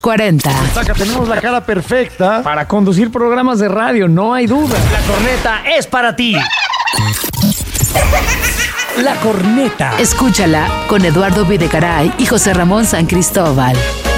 40. Saca, tenemos la cara perfecta para conducir programas de radio, no hay duda. La corneta es para ti. La corneta. Escúchala con Eduardo Videgaray y José Ramón San Cristóbal.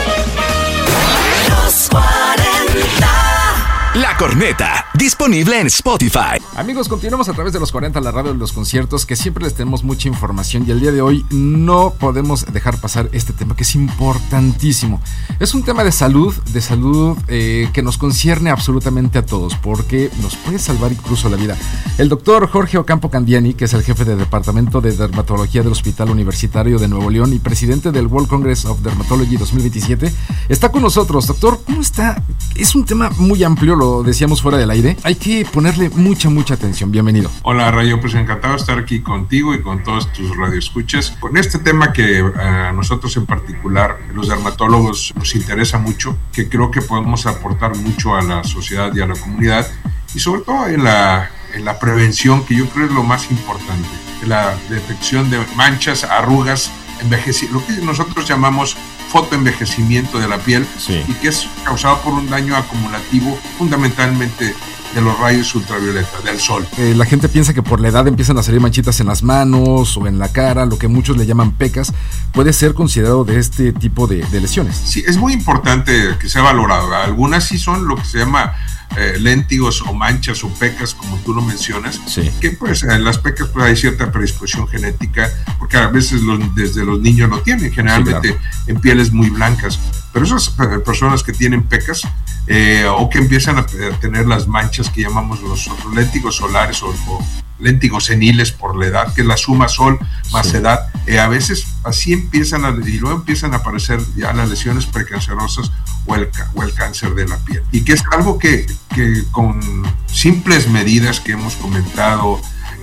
Los 40. La corneta, disponible en Spotify. Amigos, continuamos a través de los 40, la radio de los conciertos, que siempre les tenemos mucha información y el día de hoy no podemos dejar pasar este tema que es importantísimo. Es un tema de salud que nos concierne absolutamente a todos porque nos puede salvar incluso la vida. El doctor Jorge Ocampo Candiani, que es el jefe del Departamento de Dermatología del Hospital Universitario de Nuevo León y presidente del World Congress of Dermatology 2027, está con nosotros. Doctor, ¿cómo está? Es un tema muy amplio, lo decíamos fuera del aire. Hay que ponerle mucha atención. Bienvenido. Hola, Rayo, pues encantado de estar aquí contigo y con todos tus radioescuchas. Con este tema que a nosotros en particular, los dermatólogos, nos interesa mucho, que creo que podemos aportar mucho a la sociedad y a la comunidad, y sobre todo en la prevención, que yo creo es lo más importante, la detección de manchas, arrugas, lo que nosotros llamamos fotoenvejecimiento de la piel, sí, y que es causado por un daño acumulativo fundamentalmente de los rayos ultravioleta, del sol. La gente piensa que por la edad empiezan a salir manchitas en las manos o en la cara, lo que muchos le llaman pecas. ¿Puede ser considerado de este tipo de lesiones? Sí, es muy importante que sea valorado. Algunas sí son lo que se llama léntigos o manchas o pecas, como tú lo mencionas, sí, que pues en las pecas pues hay cierta predisposición genética, porque a veces desde los niños lo tienen, generalmente sí, claro, en pieles muy blancas, pero esas personas que tienen pecas o que empiezan a tener las manchas que llamamos los léntigos solares o léntigos seniles por la edad, que es la suma sol más sí, edad, a veces así y luego empiezan a aparecer ya las lesiones precancerosas o el cáncer de la piel, y que es algo que con simples medidas que hemos comentado,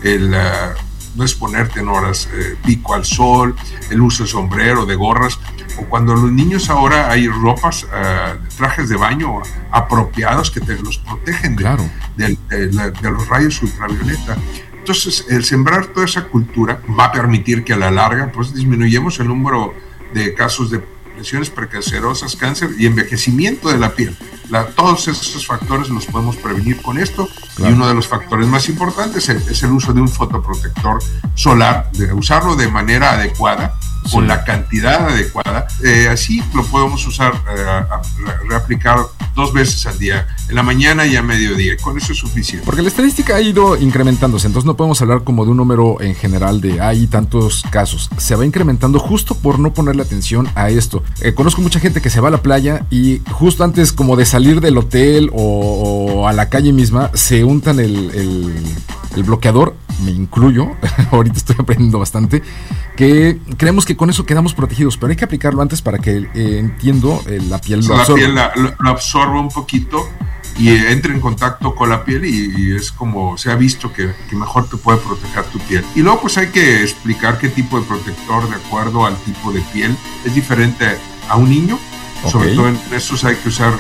no exponerte en horas pico al sol, el uso de sombrero, de gorras, o cuando los niños ahora hay ropas, trajes de baño apropiados que te los protegen claro, de los rayos ultravioleta. Entonces, el sembrar toda esa cultura va a permitir que a la larga pues disminuyamos el número de casos de lesiones precancerosas, cáncer y envejecimiento de la piel. Todos esos factores los podemos prevenir con esto, claro, y uno de los factores más importantes es el uso de un fotoprotector solar, de usarlo de manera adecuada, sí, con la cantidad adecuada. Así lo podemos usar, reaplicar 2 veces al día, en la mañana y a mediodía. Con eso es suficiente. Porque la estadística ha ido incrementándose, entonces no podemos hablar como de un número en general de hay tantos casos. Se va incrementando justo por no ponerle atención a esto. Conozco mucha gente que se va a la playa y justo antes como de salir del hotel o a la calle misma se untan el bloqueador, me incluyo, ahorita estoy aprendiendo bastante, que creemos que con eso quedamos protegidos, pero hay que aplicarlo antes para que la piel lo absorba. La piel lo absorba un poquito y entre en contacto con la piel y es como se ha visto que mejor te puede proteger tu piel. Y luego pues hay que explicar qué tipo de protector de acuerdo al tipo de piel es diferente a un niño, okay, sobre todo en estos hay que usar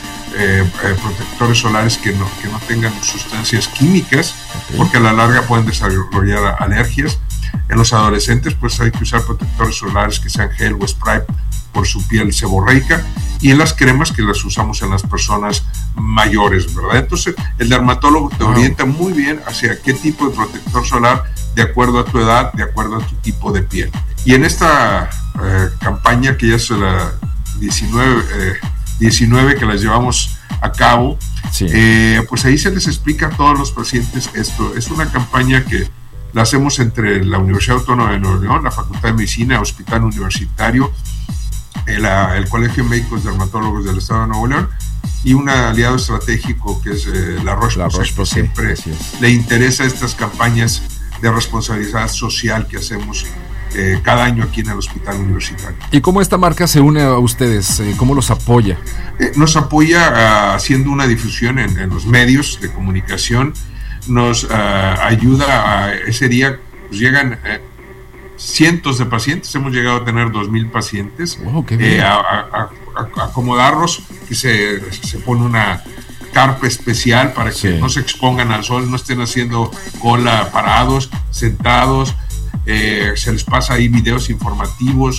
protectores solares que no tengan sustancias químicas, okay, porque a la larga pueden desarrollar alergias. En los adolescentes pues hay que usar protectores solares que sean gel o spray por su piel seborreica, y en las cremas que las usamos en las personas mayores, ¿verdad? Entonces el dermatólogo te orienta muy bien hacia qué tipo de protector solar de acuerdo a tu edad, de acuerdo a tu tipo de piel. Y en esta campaña que ya es la 19 que las llevamos a cabo, sí, pues ahí se les explica a todos los pacientes esto. Es una campaña que la hacemos entre la Universidad Autónoma de Nuevo León, la Facultad de Medicina, Hospital Universitario, el Colegio de Médicos Dermatólogos del Estado de Nuevo León y un aliado estratégico que es la Roche-Posay, que siempre le interesa estas campañas de responsabilidad social que hacemos cada año aquí en el Hospital Universitario. ¿Y cómo esta marca se une a ustedes? ¿Cómo los apoya? Nos apoya haciendo una difusión en los medios de comunicación, nos ayuda ese día, pues llegan cientos de pacientes, hemos llegado a tener 2,000 pacientes, wow, qué bien. A acomodarlos, que se pone una carpa especial para que no se expongan al sol, no estén haciendo cola parados, sentados, se les pasa ahí videos informativos,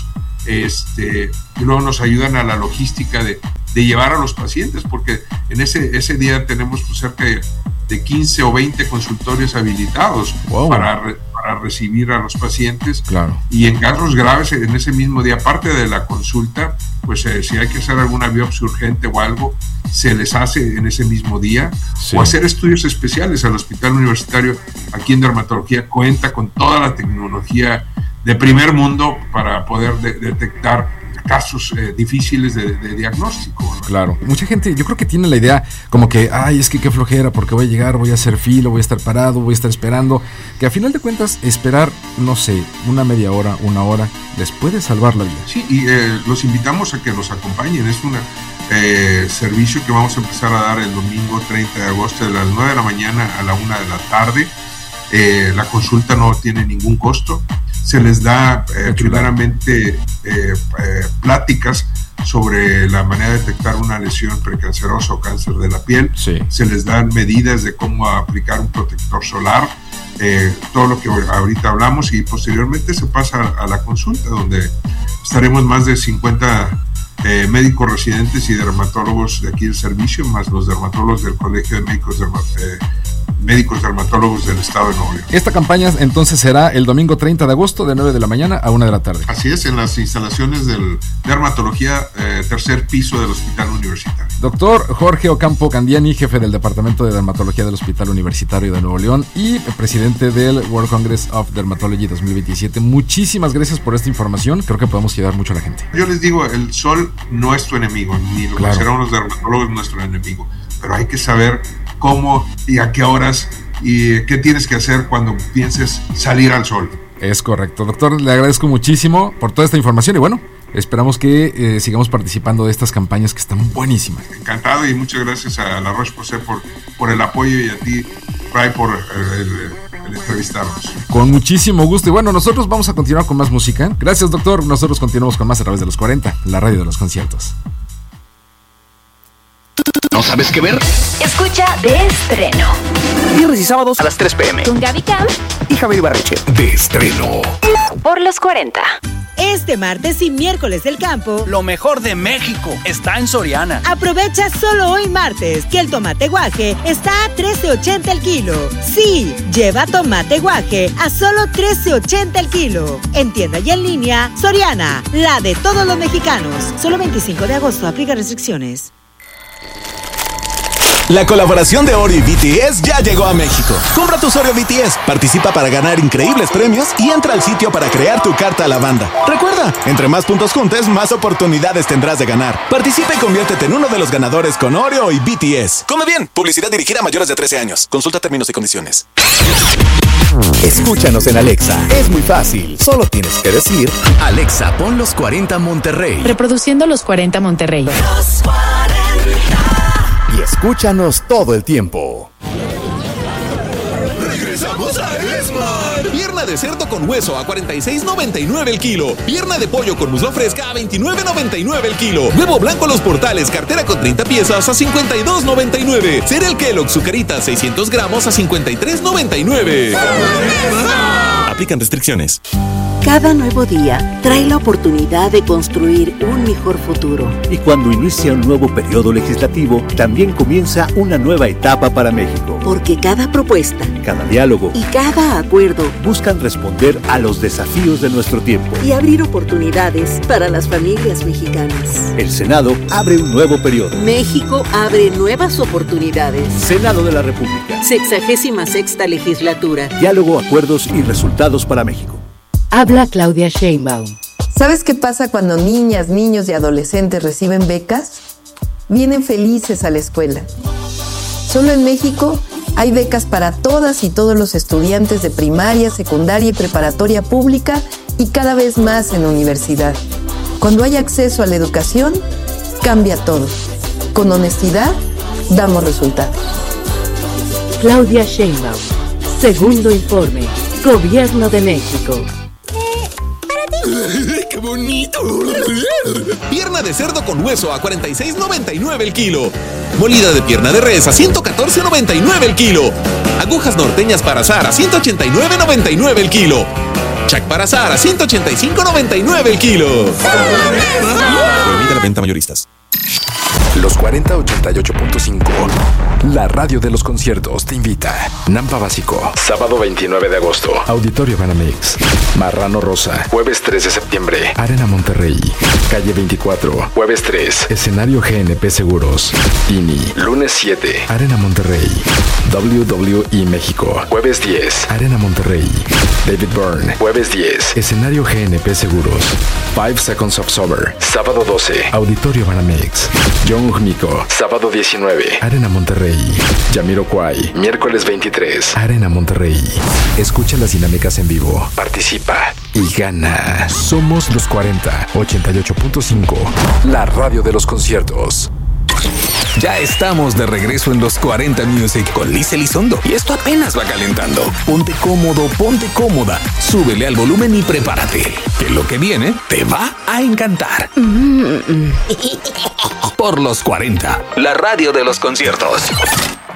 y luego nos ayudan a la logística de llevar a los pacientes, porque en ese día tenemos pues, cerca de 15 o 20 consultorios habilitados para recibir a los pacientes. Claro. Y en casos graves, en ese mismo día, aparte de la consulta, pues si hay que hacer alguna biopsia urgente o algo, se les hace en ese mismo día. Sí. O hacer estudios especiales. El Hospital Universitario aquí en dermatología cuenta con toda la tecnología de primer mundo para poder detectar casos difíciles de diagnóstico, ¿no? Claro. Mucha gente, yo creo que tiene la idea como que, es que qué flojera, porque voy a llegar, voy a hacer filo, voy a estar parado, voy a estar esperando, que a final de cuentas esperar, no sé, una media hora, una hora, les puede salvar la vida. Sí, y los invitamos a que nos acompañen. Es un servicio que vamos a empezar a dar el domingo 30 de agosto de las 9 de la mañana a la 1 de la tarde. La consulta no tiene ningún costo. Se les da primeramente pláticas sobre la manera de detectar una lesión precancerosa o cáncer de la piel. Sí. Se les dan medidas de cómo aplicar un protector solar, todo lo que ahorita hablamos, y posteriormente se pasa a la consulta, donde estaremos más de 50 médicos residentes y dermatólogos de aquí del servicio, más los dermatólogos del Colegio de Médicos Dermatólogos del Estado de Nuevo León. Esta campaña entonces será el domingo 30 de agosto de 9 de la mañana a 1 de la tarde. Así es, en las instalaciones del Dermatología, tercer piso del Hospital Universitario. Doctor Jorge Ocampo Candiani, jefe del Departamento de Dermatología del Hospital Universitario de Nuevo León y presidente del World Congress of Dermatology 2027. Muchísimas gracias por esta información. Creo que podemos ayudar mucho a la gente. Yo les digo, el sol no es tu enemigo, ni lo consideramos los dermatólogos nuestro enemigo, pero hay que saber cómo y a qué horas y qué tienes que hacer cuando pienses salir al sol. Es correcto, doctor, le agradezco muchísimo por toda esta información y bueno, esperamos que sigamos participando de estas campañas que están buenísimas. Encantado, y muchas gracias a La Roche-Posay por el apoyo, y a ti, Ray, por el entrevistarnos. Con muchísimo gusto, y bueno, nosotros vamos a continuar con más música. Gracias, doctor, nosotros continuamos con más a través de los 40, la radio de los conciertos. ¿No sabes qué ver? Escucha De Estreno. Viernes y sábados a las 3 p.m. Con Gaby Camp y Javier Ibarreche. De Estreno. Por los 40. Este martes y miércoles del campo, Lo mejor de México está en Soriana. aprovecha solo hoy martes que el tomate guaje está a $13.80 el kilo. Sí, lleva tomate guaje a solo $13.80 el kilo. En tienda y en línea, Soriana, la de todos los mexicanos. Solo 25 de agosto, aplica restricciones. La colaboración de Oreo y BTS ya llegó a México. Compra tus Oreo BTS, participa para ganar increíbles premios y entra al sitio para crear tu carta a la banda. Recuerda, entre más puntos juntes, más oportunidades tendrás de ganar. Participa y conviértete en uno de los ganadores con Oreo y BTS. Come bien, publicidad dirigida a mayores de 13 años. Consulta términos y condiciones. Escúchanos en Alexa. Es muy fácil. Solo tienes que decir: Alexa, pon los 40 Monterrey. Reproduciendo los 40 Monterrey. Los 40. y escúchanos todo el tiempo. ¡Regresamos a Esmar! Pierna de cerdo con hueso a $46.99 el kilo. Pierna de pollo con muslo fresca a $29.99 el kilo. Huevo blanco Los Portales, cartera con 30 piezas a $52.99. Cereal Kellogg, Zucaritas 600 gramos a $53.99. Aplican restricciones. Cada nuevo día trae la oportunidad de construir un mejor futuro. Y cuando inicia un nuevo periodo legislativo, también comienza una nueva etapa para México. Porque cada propuesta, cada diálogo y cada acuerdo buscan responder a los desafíos de nuestro tiempo y abrir oportunidades para las familias mexicanas. El Senado abre un nuevo periodo. México abre nuevas oportunidades. Senado de la República. 66ª legislatura. Diálogo, acuerdos y resultados para México. Habla Claudia Sheinbaum. ¿Sabes qué pasa cuando niñas, niños y adolescentes reciben becas? Vienen felices a la escuela. Solo en México hay becas para todas y todos los estudiantes de primaria, secundaria y preparatoria pública y cada vez más en la universidad. Cuando hay acceso a la educación, cambia todo. Con honestidad, damos resultados. Claudia Sheinbaum. Segundo informe. Gobierno de México. ¡Qué bonito! Pierna de cerdo con hueso a $46.99 el kilo. Molida de pierna de res a $114.99 el kilo. Agujas norteñas para azar a $189.99 el kilo. Chac para Sara, 185.99 el kilo. Prohibida la venta mayoristas. Los 4088.5, la radio de los conciertos, te invita. Nampa Básico, sábado 29 de agosto, Auditorio Banamex. Marrano Rosa, jueves 3 de septiembre, Arena Monterrey. Calle 24, jueves 3, escenario GNP Seguros. Tini, lunes 7, Arena Monterrey. WWE México, jueves 10, Arena Monterrey. David Byrne, jueves 10, escenario GNP Seguros. 5 Seconds of Sober, sábado 12, Auditorio Banamex. Young Miko, sábado 19, Arena Monterrey. Jamiroquai, miércoles 23, Arena Monterrey. Escucha las dinámicas en vivo, participa y gana. Somos los 4088.5, la radio de los conciertos. Ya estamos de regreso en los 40 Music con Liz Elizondo. Y esto apenas va calentando. Ponte cómodo, ponte cómoda. Súbele al volumen y prepárate, que lo que viene te va a encantar. Por los 40, la radio de los conciertos.